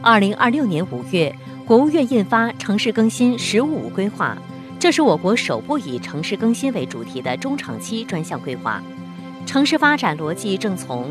2026年5月，国务院印发城市更新“十五五”规划，这是我国首部以城市更新为主题的中长期专项规划。城市发展逻辑正从